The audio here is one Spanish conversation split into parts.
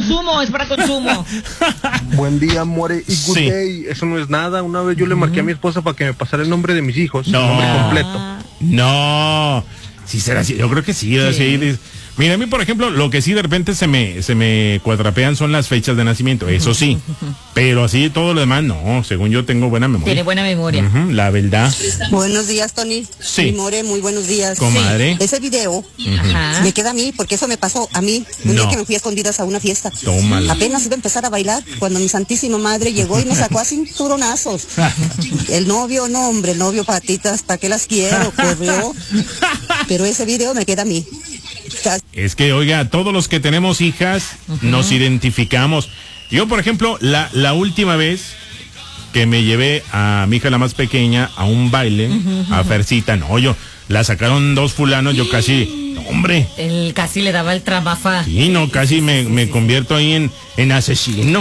consumo, es para consumo. Buen día, more y good day. Eso no es nada. Una vez yo le marqué a mi esposa para que me pasara el nombre de mis hijos. No. El nombre completo. No. Sí será así. Yo creo que sí. Así. Mira, a mí, por ejemplo, lo que sí de repente se me cuatrapean son las fechas de nacimiento, eso sí. Pero así todo lo demás, no, según yo tengo buena memoria. Tiene buena memoria. La verdad. Buenos días, Tony. Sí. Mi more, muy buenos días. Comadre. Sí. Ese video me queda a mí, porque eso me pasó a mí. Un día que me fui a escondidas a una fiesta. Tómala. Apenas iba a empezar a bailar cuando mi santísima madre llegó y me sacó a cinturonazos. El novio, no hombre, el novio patitas, ¿para qué las quiero? Corrió. Pero ese video me queda a mí. Es que, oiga, todos los que tenemos hijas nos identificamos. Yo, por ejemplo, la última vez que me llevé a mi hija, la más pequeña, a un baile, a Fercita, no, yo, la sacaron dos fulanos, yo casi, no, hombre. Él casi le daba el tramafa. Sí, no, casi me convierto ahí en asesino.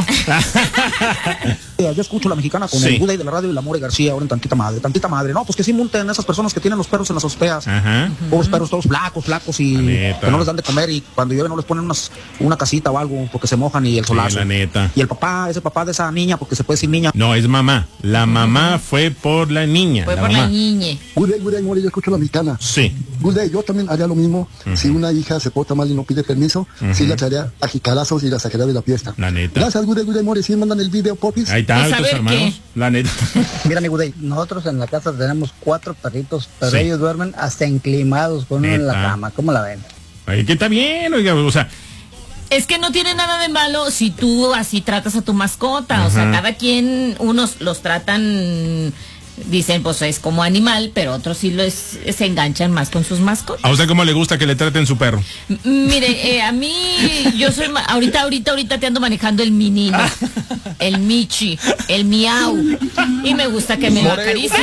Yo escucho la mexicana con el Buday de la radio y la More García, ahora en tantita madre. No, pues que sí multen a esas personas que tienen los perros en las azoteas. Pobres perros todos flacos y que no les dan de comer y cuando llueve no les ponen una casita o algo porque se mojan y el solazo. La neta. Y el papá, ese papá de esa niña, porque se puede decir niña. No, es mamá. La mamá fue por la niña. Fue por la niña. Good day, More, yo escucho la mexicana. Sí. Good day, yo también haría lo mismo. Si una hija se porta mal y no pide permiso, sí la echaría a jicarazos y la sacaría de la fiesta. La neta. Gracias, Good day, More, sí mandan el video, popis. Ahí está, tus hermanos. La neta. Mira, mi Guday, nosotros en la casa tenemos 4 perritos, pero ellos duermen hasta enclimados con uno en la cama. ¿Cómo la ven? Ay, que está bien, oiga, o sea. Es que no tiene nada de malo si tú así tratas a tu mascota. O sea, cada quien, unos los tratan, dicen, pues es como animal, pero otros sí se enganchan más con sus mascotas. ¿A usted cómo le gusta que le traten su perro? Mire, a mí, yo soy, ahorita te ando manejando el menino, el Michi, el Miau, y me gusta que me lo acaricie.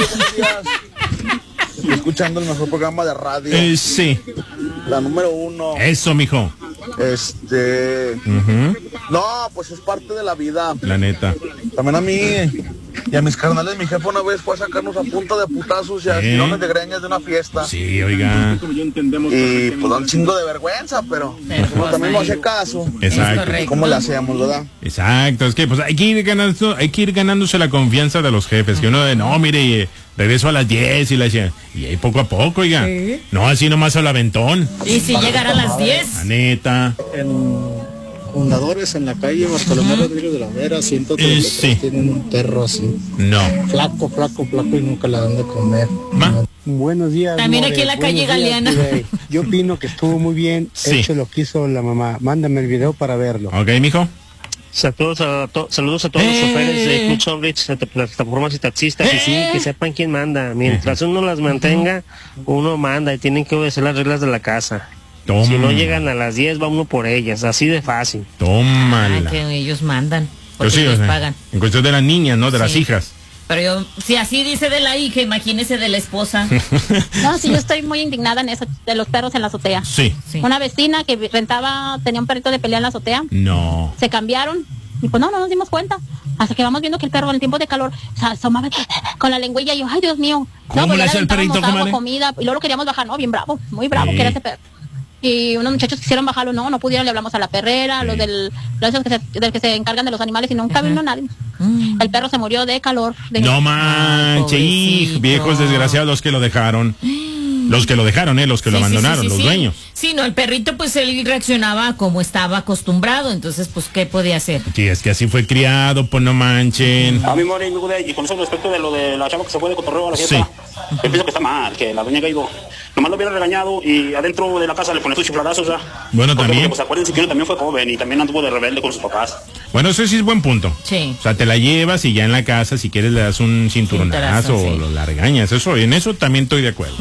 Estoy escuchando el mejor programa de radio. Sí. La número 1. Eso, mijo. No, pues es parte de la vida. La neta. También a mí y a mis carnales, mi jefe una vez fue a sacarnos a punta de putazos y a tirones de greñas de una fiesta. Sí, oiga. Y pues da un chingo de vergüenza, pero como también no hace caso. Exacto. ¿Cómo le hacemos, verdad? Exacto, es que pues hay que ir ganándose la confianza de los jefes, que uno de, no, mire, regreso a las 10 y ahí poco a poco, oiga. ¿Sí? No así nomás al aventón. Y si llegara a las 10. La neta. Fundadores en la calle Bartolomé Rodríguez de la Vera, 133 tienen un perro así. No. Flaco y nunca le dan de comer. Buenos días. También More. aquí en la calle Galeana. Yo opino que estuvo muy bien hecho lo que hizo la mamá. Mándame el video para verlo. Ok, mijo. Saludos a todos los choferes de Club Sonrich, de plataformas y taxistas, y sí, que sepan quién manda. Mientras uno las mantenga, uno manda y tienen que obedecer las reglas de la casa. Toma. Si no llegan a las 10, va uno por ellas, así de fácil. Tómala. Que ellos mandan, porque sí, ellos pagan. En cuestión de las niñas, ¿no? De las hijas. Pero yo, si así dice de la hija, imagínese de la esposa. No, sí, yo estoy muy indignada en eso, de los perros en la azotea. Sí. Una vecina que tenía un perrito de pelea en la azotea. No. Se cambiaron y pues no nos dimos cuenta. Hasta que vamos viendo que el perro en el tiempo de calor se asomaba con la lengüilla y yo, ay Dios mío. ¿Cómo le hace el perrito, agua, comida, y luego lo queríamos bajar, no, bien bravo, muy bravo que era ese perro. Y unos muchachos quisieron bajarlo, no pudieron, le hablamos a la perrera, los del que se encargan de los animales y nunca vino nadie. El perro se murió de calor. No manches, viejos desgraciados que lo dejaron. Los que lo dejaron, los que lo abandonaron, los dueños. Sí, no, el perrito pues él reaccionaba como estaba acostumbrado, entonces pues ¿qué podía hacer? Sí, es que así fue criado, pues no manchen. A mí, More, y con eso respecto de lo de la chava que se fue de cotorreo a la fiesta, yo pienso que está mal, que la doña que ha ido, nomás lo hubiera regañado y adentro de la casa le pone sus chifladazos, o sea. Bueno, también. Porque, pues acuérdense que uno también fue joven y también anduvo de rebelde con sus papás. Bueno, eso sí es buen punto. Sí. O sea, te la llevas y ya en la casa, si quieres, le das un cinturonazo o la regañas. Eso, en eso también estoy de acuerdo.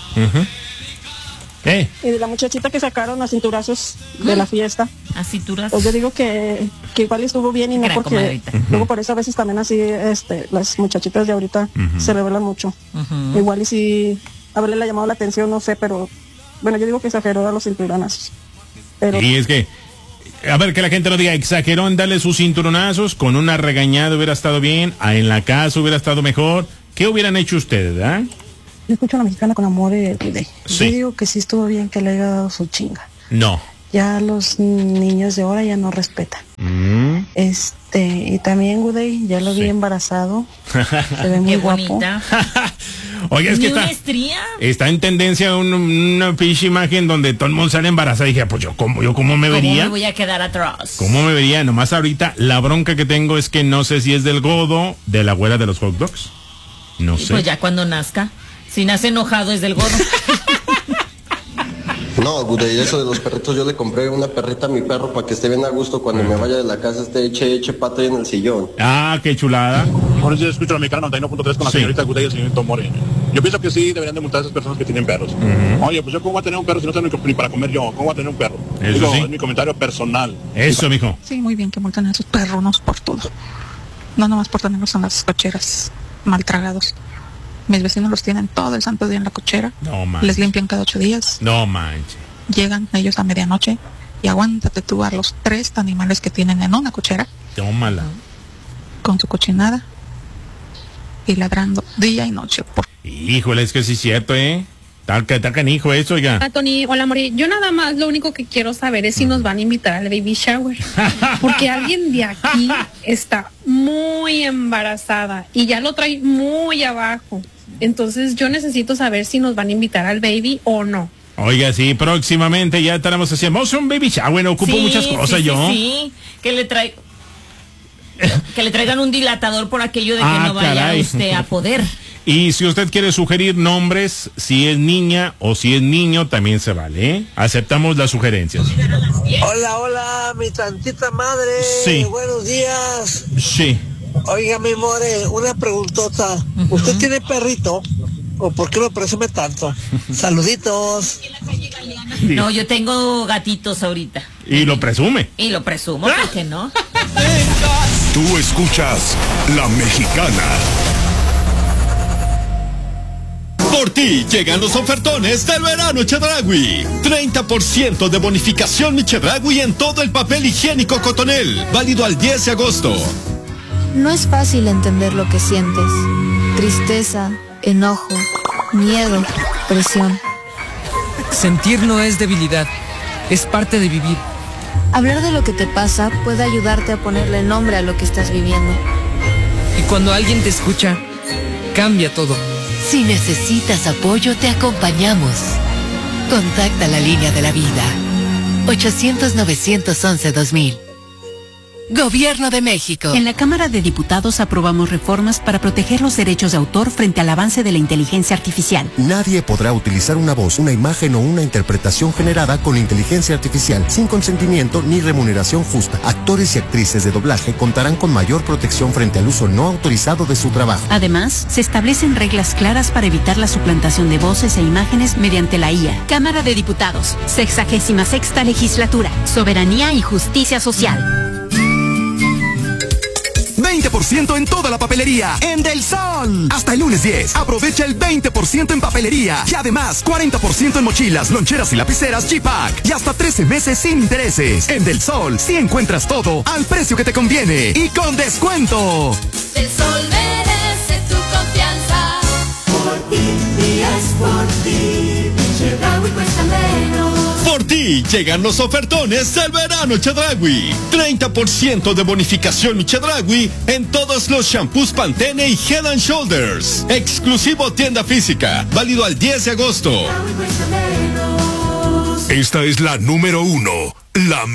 Y de la muchachita que sacaron a cinturazos de la fiesta. A cinturazos. Pues yo digo que igual estuvo bien y no porque luego por eso a veces también así las muchachitas de ahorita se rebelan mucho. Igual y si haberle llamado la atención, no sé, pero bueno, yo digo que exageró a los cinturonazos. Pero y es que, a ver, que la gente no diga, exageró en darle sus cinturonazos, con una regañada hubiera estado bien, en la casa hubiera estado mejor. ¿Qué hubieran hecho ustedes, ah? Yo escucho a la mexicana con amor y sí. Yo digo que sí estuvo bien que le haya dado su chinga. No. Ya los niños de ahora ya no respetan. Y también Guday, ya lo vi embarazado. Se ve muy guapo. Oye, es que está en tendencia una pinche imagen donde todo el mundo sale embarazado. Y dije, pues yo cómo me vería. ¿Cómo me voy a quedar atrás? ¿Cómo me vería? Nomás ahorita la bronca que tengo es que no sé si es del godo, de la abuela de los hot dogs. No sé. Pues ya cuando nazca. Si nace enojado es del godo. No, Guday, eso de los perritos, yo le compré una perrita a mi perro para que esté bien a gusto cuando me vaya de la casa, esté eche pata ahí en el sillón. Ah, qué chulada. Por eso yo escucho la mexicana 91.3 con la señorita Guday y el señorito More. Yo pienso que sí deberían de multar a esas personas que tienen perros. Oye, pues yo cómo voy a tener un perro si no tengo ni para comer yo, ¿cómo voy a tener un perro? Digo, es mi comentario personal. Eso, mijo. Sí, muy bien que multan a esos perros por todo. No nomás por tenerlos en las cocheras, mal tragados. Mis vecinos los tienen todo el santo día en la cochera. No manches. Les limpian cada 8 días. No manches. Llegan ellos a medianoche y aguántate tú a los 3 animales que tienen en una cochera. Tómala. Con su cochinada y ladrando día y noche. Híjole, es que sí es cierto, Está canijo eso, oiga. Tony, hola, Mori. Yo nada más lo único que quiero saber es si nos van a invitar al baby shower. Porque alguien de aquí está muy embarazada y ya lo trae muy abajo. Entonces yo necesito saber si nos van a invitar al baby o no. Oiga, sí, próximamente ya estaremos haciendo un baby shower. Bueno, ocupo muchas cosas yo. Sí, que le traigan un dilatador por aquello de que no vaya usted a poder. Y si usted quiere sugerir nombres, si es niña o si es niño, también se vale, Aceptamos las sugerencias. Hola, mi tantita madre. Sí. Buenos días. Sí. Oiga, mi more, una preguntota. ¿Usted tiene perrito? ¿O por qué lo presume tanto? Saluditos. No, yo tengo gatitos ahorita. Y lo presume. Y lo presumo, ¿por qué no? Tú escuchas La Mexicana. Por ti llegan los ofertones del verano Chedraui. 30% de bonificación mi Chedraui en todo el papel higiénico Cotonel. Válido al 10 de agosto. No es fácil entender lo que sientes. Tristeza, enojo, miedo, presión. Sentir no es debilidad, es parte de vivir. Hablar de lo que te pasa puede ayudarte a ponerle nombre a lo que estás viviendo. Y cuando alguien te escucha, cambia todo. Si necesitas apoyo, te acompañamos. Contacta la línea de la vida. 800-911-2000. Gobierno de México. En la Cámara de Diputados aprobamos reformas para proteger los derechos de autor frente al avance de la inteligencia artificial. Nadie podrá utilizar una voz, una imagen o una interpretación generada con inteligencia artificial sin consentimiento ni remuneración justa. Actores y actrices de doblaje contarán con mayor protección frente al uso no autorizado de su trabajo. Además, se establecen reglas claras para evitar la suplantación de voces e imágenes mediante la IA. Cámara de Diputados, 66ª Legislatura, Soberanía y Justicia Social. 20% en toda la papelería en Del Sol. Hasta el lunes 10. Aprovecha el 20% en papelería. Y además, 40% en mochilas, loncheras y lapiceras G-Pack. Y hasta 13 meses sin intereses. En Del Sol, sí encuentras todo al precio que te conviene y con descuento. Del Sol merece tu confianza. Por ti, y es por ti. Chedraui cuesta menos. Por ti llegan los ofertones del verano Chedraui. 30% de bonificación Chedraui en todos los shampoos Pantene y Head and Shoulders. Exclusivo tienda física. Válido al 10 de agosto. Esta es la número 1. La